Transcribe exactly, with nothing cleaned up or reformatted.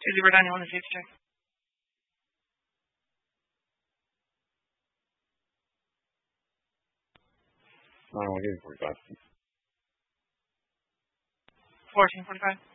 Susie, we're done. You want to see it check? No, I gave forty-five. fourteen forty-five.